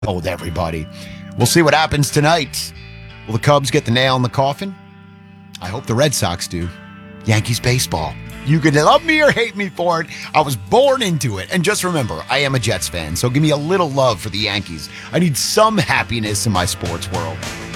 Told everybody. We'll see what happens tonight. Will the Cubs get the nail in the coffin? I hope the Red Sox do. Yankees baseball. You can love me or hate me for it. I was born into it. And just remember, I am a Jets fan, so give me a little love for the Yankees. I need some happiness in my sports world.